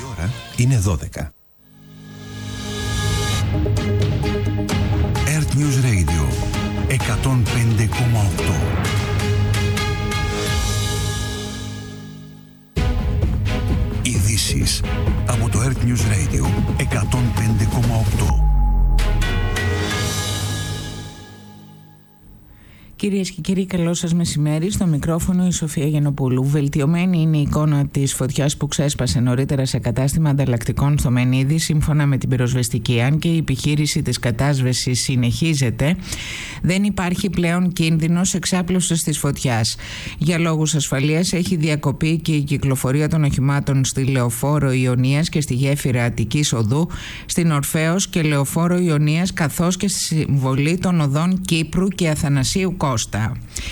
ώρα είναι 12. Earth News Radio 105,8. Ειδήσεις από το Earth News Radio 105,8. Κυρίες και κύριοι, καλό σας μεσημέρι. Στο μικρόφωνο η Σοφία Γιαννοπούλου. Βελτιωμένη είναι η εικόνα της φωτιάς που ξέσπασε νωρίτερα σε κατάστημα ανταλλακτικών στο Μενίδη, σύμφωνα με την πυροσβεστική. Αν και η επιχείρηση της κατάσβεσης συνεχίζεται, δεν υπάρχει πλέον κίνδυνος εξάπλωσης της φωτιάς. Για λόγους ασφαλείας έχει διακοπεί και η κυκλοφορία των οχημάτων στη Λεωφόρο Ιωνίας και στη γέφυρα Αττικής Οδού, στην Ορφέως και Λεωφόρο Ιωνίας, καθώς και στη συμβολή των οδών Κύπρου και Αθανασίου Κώστα.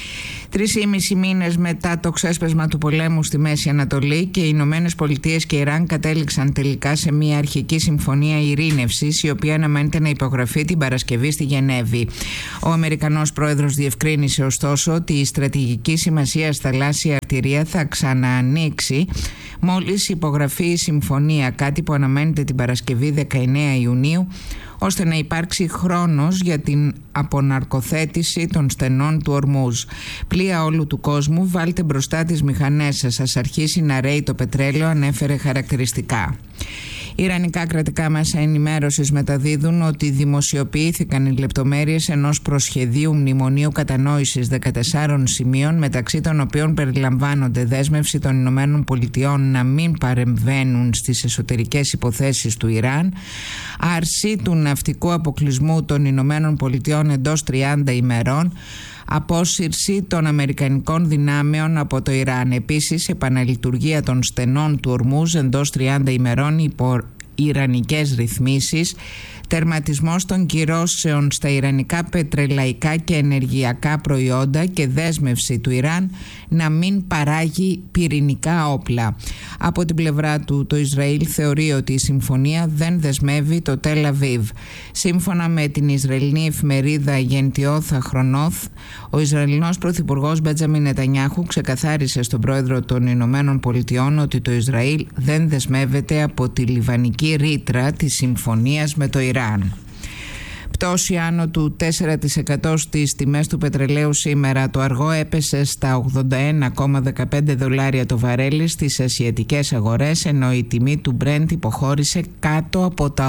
3,5 μήνες μετά το ξέσπασμα του πολέμου στη Μέση Ανατολή και οι Ηνωμένες Πολιτείες και Ιράν κατέληξαν τελικά σε μια αρχική συμφωνία ειρήνευσης, η οποία αναμένεται να υπογραφεί την Παρασκευή στη Γενέβη. Ο Αμερικανός πρόεδρος διευκρίνησε ωστόσο ότι η στρατηγική σημασία στα θαλάσσια αρτηρία θα ξαναανοίξει μόλις υπογραφεί η συμφωνία, κάτι που αναμένεται την Παρασκευή 19 Ιουνίου, ώστε να υπάρξει χρόνος για την αποναρκοθέτηση των στενών του Ορμούζ. Πλοία όλου του κόσμου, βάλτε μπροστά τις μηχανές σας, ας αρχίσει να ρέει το πετρέλαιο, ανέφερε χαρακτηριστικά. Ιρανικά κρατικά μέσα ενημέρωσης μεταδίδουν ότι δημοσιοποιήθηκαν οι λεπτομέρειες ενός προσχεδίου μνημονίου κατανόησης 14 σημείων, μεταξύ των οποίων περιλαμβάνονται δέσμευση των Ηνωμένων Πολιτειών να μην παρεμβαίνουν στις εσωτερικές υποθέσεις του Ιράν, άρση του ναυτικού αποκλεισμού των Ηνωμένων Πολιτειών εντός 30 ημερών, απόσυρση των αμερικανικών δυνάμεων από το Ιράν. Επίσης, επαναλειτουργία των στενών του Ορμούζ εντός 30 ημερών υπό ιρανικές ρυθμίσεις, τερματισμός των κυρώσεων στα ιρανικά πετρελαϊκά και ενεργειακά προϊόντα και δέσμευση του Ιράν να μην παράγει πυρηνικά όπλα. Από την πλευρά του, το Ισραήλ θεωρεί ότι η συμφωνία δεν δεσμεύει το Τελ Αβίβ. Σύμφωνα με την Ισραηλινή εφημερίδα Γεντιόθα Χρονόθ, ο Ισραηλινός πρωθυπουργός Μπέντζαμιν Νετανιάχου ξεκαθάρισε στον πρόεδρο των Ηνωμένων Πολιτειών ότι το Ισραήλ δεν δεσμεύεται από τη λιβανική ρήτρα της συμφωνίας με το Ιράν. Πτώση άνω του 4% στις τιμές του πετρελαίου σήμερα. Το αργό έπεσε στα $81,15 το βαρέλι στις ασιατικές αγορές, ενώ η τιμή του Brent υποχώρησε κάτω από τα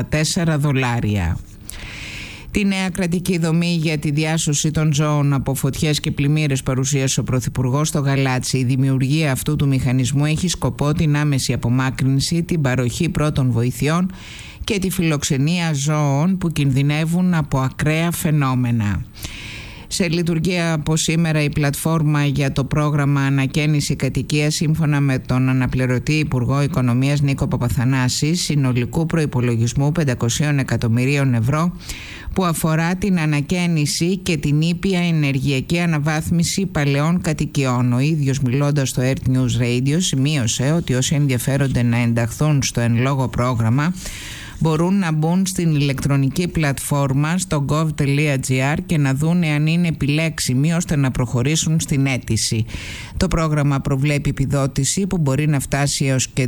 $84. Τη νέα κρατική δομή για τη διάσωση των ζώων από φωτιές και πλημμύρες παρουσίασε ο Πρωθυπουργός στο Γαλάτσι. Η δημιουργία αυτού του μηχανισμού έχει σκοπό την άμεση απομάκρυνση, την παροχή πρώτων βοηθειών και τη φιλοξενία ζώων που κινδυνεύουν από ακραία φαινόμενα. Σε λειτουργία από σήμερα η πλατφόρμα για το πρόγραμμα Ανακαίνιση Κατοικίας, σύμφωνα με τον αναπληρωτή Υπουργό Οικονομίας Νίκο Παπαθανάση, συνολικού προϋπολογισμού 500 εκατομμυρίων ευρώ, που αφορά την ανακαίνιση και την ήπια ενεργειακή αναβάθμιση παλαιών κατοικιών. Ο ίδιος, μιλώντας στο Earth News Radio, σημείωσε ότι όσοι ενδιαφέρονται να ενταχθούν στο εν λόγω πρόγραμμα μπορούν να μπουν στην ηλεκτρονική πλατφόρμα στο gov.gr και να δουν εάν είναι επιλέξιμοι ώστε να προχωρήσουν στην αίτηση. Το πρόγραμμα προβλέπει επιδότηση που μπορεί να φτάσει έως και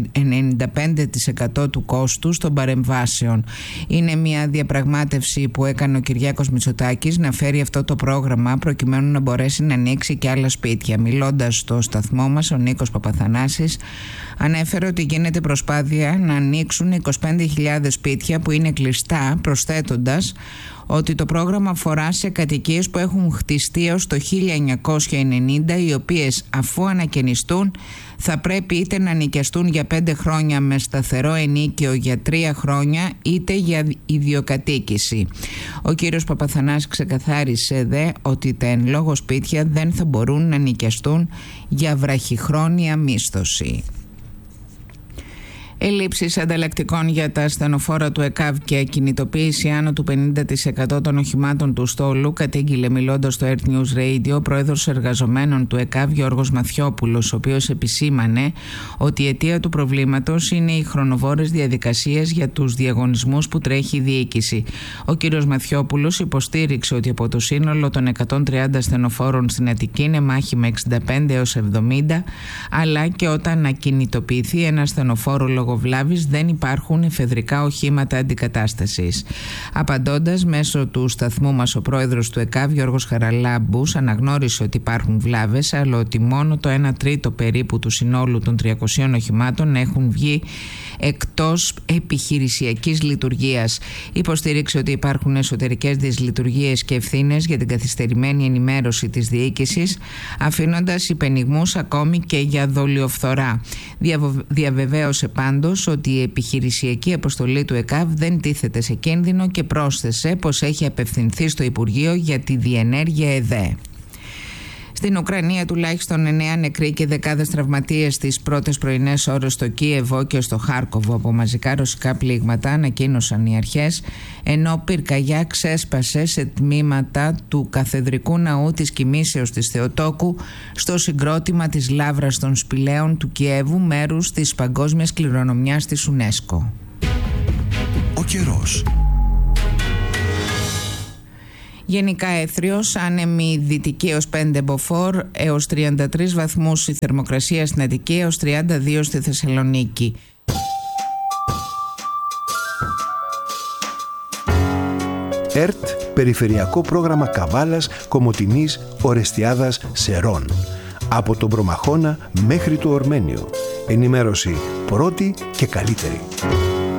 95% του κόστους των παρεμβάσεων. Είναι μια διαπραγμάτευση που έκανε ο Κυριάκος Μητσοτάκης να φέρει αυτό το πρόγραμμα προκειμένου να μπορέσει να ανοίξει και άλλα σπίτια. Μιλώντας στο σταθμό μας, ο Νίκος Παπαθανάσης ανέφερε ότι γίνεται προσπάθεια να ανοίξουν 25.000 σπίτια που είναι κλειστά, προσθέτοντας ότι το πρόγραμμα αφορά σε κατοικίες που έχουν χτιστεί έως το 1990, οι οποίες αφού ανακαινιστούν θα πρέπει είτε να νοικιαστούν για 5 χρόνια με σταθερό ενίκιο για 3 χρόνια, είτε για ιδιοκατοίκηση. Ο κύριος Παπαθανάσης ξεκαθάρισε ότι τα εν λόγω σπίτια δεν θα μπορούν να νοικιαστούν για βραχυχρόνια μίσθωση. Ελλείψεις ανταλλακτικών για τα ασθενοφόρα του ΕΚΑΒ και ακινητοποίηση άνω του 50% των οχημάτων του στόλου, κατήγγειλε μιλώντας στο Earth News Radio ο πρόεδρος εργαζομένων του ΕΚΑΒ Γιώργος Μαθιόπουλος, ο οποίος επισήμανε ότι η αιτία του προβλήματος είναι οι χρονοβόρες διαδικασίες για τους διαγωνισμούς που τρέχει η διοίκηση. Ο κύριος Μαθιόπουλος υποστήριξε ότι από το σύνολο των 130 ασθενοφόρων στην Αττική είναι μάχη με 65 έως 70, αλλά και όταν ακινητοποιηθεί ένα ασθενοφόρο λόγω λόγω βλάβης δεν υπάρχουν εφεδρικά οχήματα αντικατάστασης. Απαντώντας μέσω του σταθμού μας, ο πρόεδρος του ΕΚΑΒ Γιώργος Χαραλάμπους αναγνώρισε ότι υπάρχουν βλάβες, αλλά ότι μόνο το 1/3 περίπου του συνόλου των 300 οχημάτων έχουν βγει εκτός επιχειρησιακής λειτουργίας. Υποστήριξε ότι υπάρχουν εσωτερικές δυσλειτουργίες και ευθύνες για την καθυστερημένη ενημέρωση της διοίκησης, αφήνοντας υπενιγμούς ακόμη και για δολιοφθορά. Διαβεβαίωσε πάντως ότι η επιχειρησιακή αποστολή του ΕΚΑΒ δεν τίθεται σε κίνδυνο και πρόσθεσε πως έχει απευθυνθεί στο Υπουργείο για τη διενέργεια ΕΔΕ. Στην Ουκρανία τουλάχιστον 9 νεκροί και δεκάδες τραυματίες τις πρώτες πρωινές ώρες στο Κίεβο και στο Χάρκοβο από μαζικά ρωσικά πλήγματα, ανακοίνωσαν οι αρχές, ενώ πυρκαγιά ξέσπασε σε τμήματα του Καθεδρικού Ναού της Κοιμήσεως της Θεοτόκου στο συγκρότημα της Λαύρας των Σπηλαίων του Κιέβου, μέρους της Παγκόσμιας Κληρονομιάς της UNESCO. Ο καιρός. Γενικά έθριος, άνεμη δυτική έως 5 μποφόρ, έως 33 βαθμούς η θερμοκρασία στην Αττική, έως 32 στη Θεσσαλονίκη. ΕΡΤ, Περιφερειακό Πρόγραμμα Καβάλας, Κομοτηνής, Ορεστιάδας, Σερών. Από τον Προμαχώνα μέχρι το Ορμένιο. Ενημέρωση πρώτη και καλύτερη.